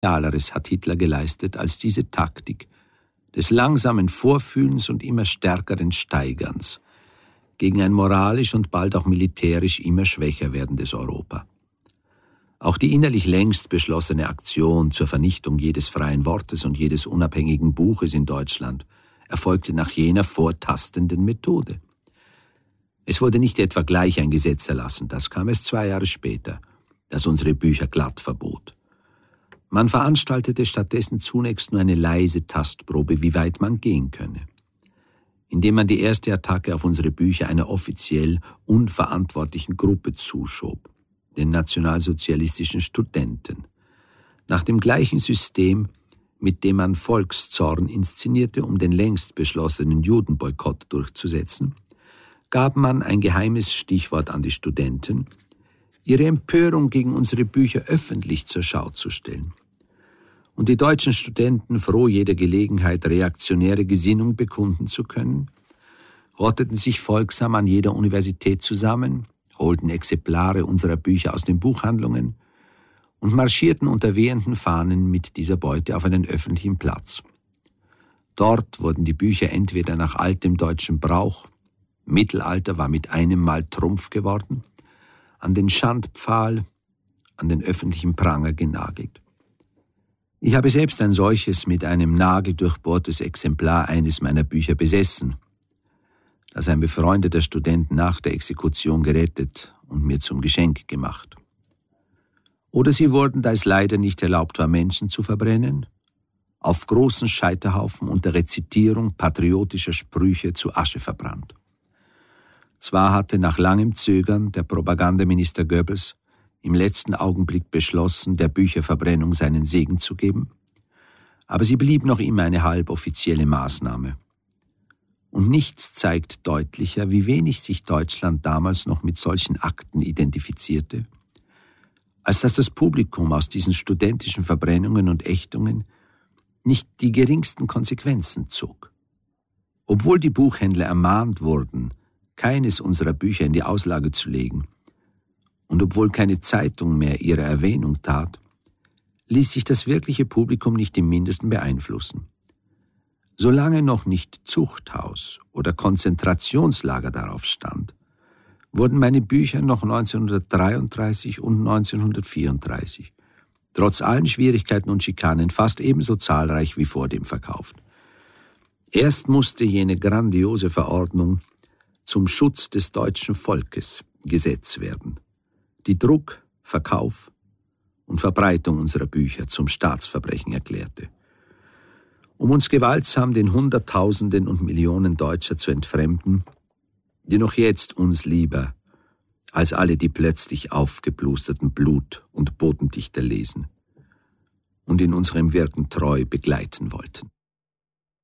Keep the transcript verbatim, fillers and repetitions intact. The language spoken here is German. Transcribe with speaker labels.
Speaker 1: Realeres hat Hitler geleistet als diese Taktik des langsamen Vorfühlens und immer stärkeren Steigerns gegen ein moralisch und bald auch militärisch immer schwächer werdendes Europa. Auch die innerlich längst beschlossene Aktion zur Vernichtung jedes freien Wortes und jedes unabhängigen Buches in Deutschland erfolgte nach jener vortastenden Methode. Es wurde nicht etwa gleich ein Gesetz erlassen, das kam erst zwei Jahre später, das unsere Bücher glatt verbot. Man veranstaltete stattdessen zunächst nur eine leise Tastprobe, wie weit man gehen könne, indem man die erste Attacke auf unsere Bücher einer offiziell unverantwortlichen Gruppe zuschob, den nationalsozialistischen Studenten, nach dem gleichen System, mit dem man Volkszorn inszenierte, um den längst beschlossenen Judenboykott durchzusetzen, gab man ein geheimes Stichwort an die Studenten, ihre Empörung gegen unsere Bücher öffentlich zur Schau zu stellen. Und die deutschen Studenten, froh jeder Gelegenheit, reaktionäre Gesinnung bekunden zu können, rotteten sich folgsam an jeder Universität zusammen, holten Exemplare unserer Bücher aus den Buchhandlungen und marschierten unter wehenden Fahnen mit dieser Beute auf einen öffentlichen Platz. Dort wurden die Bücher entweder nach altem deutschem Brauch, Mittelalter war mit einem Mal Trumpf geworden, an den Schandpfahl, an den öffentlichen Pranger genagelt. Ich habe selbst ein solches mit einem Nagel durchbohrtes Exemplar eines meiner Bücher besessen, das ein befreundeter Student nach der Exekution gerettet und mir zum Geschenk gemacht. Oder sie wurden, da es leider nicht erlaubt war, Menschen zu verbrennen, auf großen Scheiterhaufen unter Rezitierung patriotischer Sprüche zu Asche verbrannt. Zwar hatte nach langem Zögern der Propagandaminister Goebbels im letzten Augenblick beschlossen, der Bücherverbrennung seinen Segen zu geben, aber sie blieb noch immer eine halboffizielle Maßnahme. Und nichts zeigt deutlicher, wie wenig sich Deutschland damals noch mit solchen Akten identifizierte, als dass das Publikum aus diesen studentischen Verbrennungen und Ächtungen nicht die geringsten Konsequenzen zog. Obwohl die Buchhändler ermahnt wurden, keines unserer Bücher in die Auslage zu legen, und obwohl keine Zeitung mehr ihre Erwähnung tat, ließ sich das wirkliche Publikum nicht im Mindesten beeinflussen. Solange noch nicht Zuchthaus oder Konzentrationslager darauf stand, wurden meine Bücher noch neunzehnhundertdreiunddreißig und neunzehnhundertvierunddreißig, trotz allen Schwierigkeiten und Schikanen, fast ebenso zahlreich wie vor dem verkauft. Erst musste jene grandiose Verordnung zum Schutz des deutschen Volkes Gesetz werden, die Druck, Verkauf und Verbreitung unserer Bücher zum Staatsverbrechen erklärte, um uns gewaltsam den Hunderttausenden und Millionen Deutscher zu entfremden, die noch jetzt uns lieber als alle die plötzlich aufgeblusterten Blut- und Bodendichter lesen und in unserem Wirken treu begleiten wollten.